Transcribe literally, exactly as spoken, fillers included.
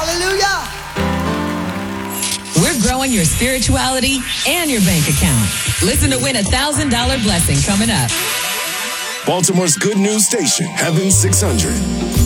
Hallelujah. We're growing your spirituality and your bank account. Listen to win a one thousand dollars blessing coming up. Baltimore's good news station, Heaven six hundred.